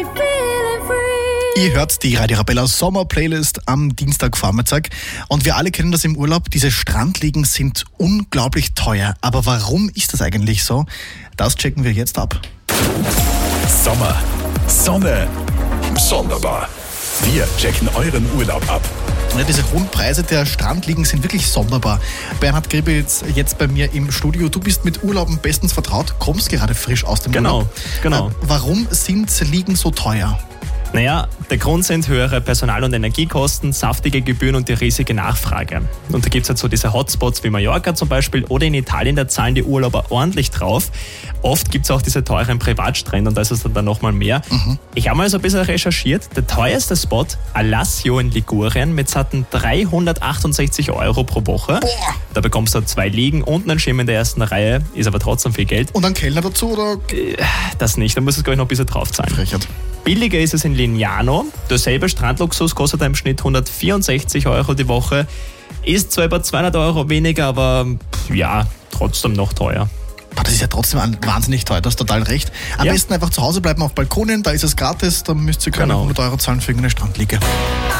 Ihr hört die Radio Arabella Sommer-Playlist am Dienstagvormittag und wir alle kennen das im Urlaub, diese Strandliegen sind unglaublich teuer. Aber warum ist das eigentlich so? Das checken wir jetzt ab. Sommer, Sonne, sonderbar. Wir checken euren Urlaub ab. Ja, diese hohen Preise der Strandliegen sind wirklich sonderbar. Bernhard Grebe jetzt bei mir im Studio. Du bist mit Urlauben bestens vertraut, kommst gerade frisch aus dem Urlaub. Genau. Warum sind Liegen so teuer? Naja, der Grund sind höhere Personal- und Energiekosten, saftige Gebühren und die riesige Nachfrage. Und da gibt es halt so diese Hotspots wie Mallorca zum Beispiel oder in Italien, da zahlen die Urlauber ordentlich drauf. Oft gibt es auch diese teuren Privatstrände und da ist es dann nochmal mehr. Ich habe mal so ein bisschen recherchiert. Der teuerste Spot, Alassio in Ligurien, mit satten 368 Euro pro Woche. Boah. Da bekommst du 2 Liegen und einen Schirm in der ersten Reihe, ist aber trotzdem viel Geld. Und ein Kellner dazu, oder? Das nicht, da musst du, glaube ich, noch ein bisschen drauf zahlen. Frechheit. Billiger ist es in Lignano. Derselbe Strandluxus kostet im Schnitt 164 Euro die Woche. Ist zwar über 200 Euro weniger, aber ja, trotzdem noch teuer. Das ist ja trotzdem wahnsinnig teuer, du hast total recht. Am besten einfach zu Hause bleiben auf Balkonen, da ist es gratis, dann müsst ihr keine 100 Euro zahlen für irgendeine Strandliege.